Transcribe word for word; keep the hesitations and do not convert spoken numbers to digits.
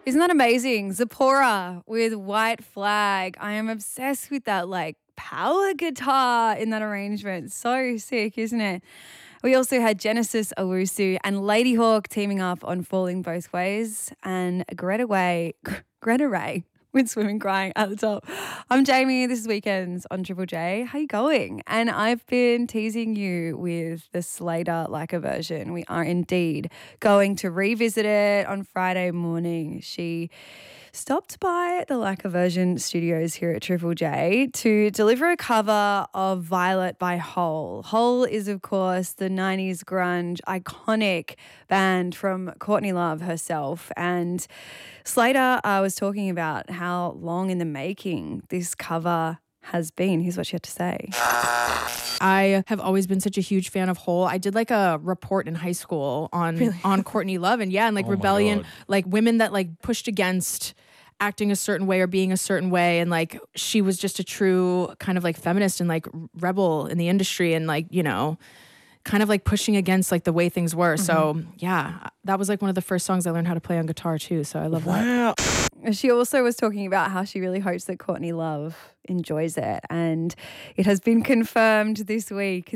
Isn't that amazing? Zipporah with White Flag. I am obsessed with that like power guitar in that arrangement. So sick, isn't it? We also had Genesis Owusu and Ladyhawke teaming up on Falling Both Ways and Greta Way, Greta Ray with Swimming Crying at the top. I'm Jamie. This is Weekends on Triple J. How you going? And I've been teasing you with the Slater Like a version. We are indeed going to revisit it on Friday morning. She stopped by the Like a Version studios here at Triple J to deliver a cover of Violet by Hole. Hole is, of course, the nineties grunge iconic band from Courtney Love herself. And Slater uh, was talking about how long in the making this cover has been. Here's what she had to say. I have always been such a huge fan of Hole. I did like a report in high school on Really? on Courtney Love and yeah, and like Oh my rebellion, God. like women that like pushed against acting a certain way or being a certain way, and like she was just a true kind of like feminist and like rebel in the industry, and like, you know, kind of like pushing against like the way things were. Mm-hmm. So yeah, that was like one of the first songs I learned how to play on guitar too. So I love that. Wow. She also was talking about how she really hopes that Courtney Love enjoys it. And it has been confirmed this week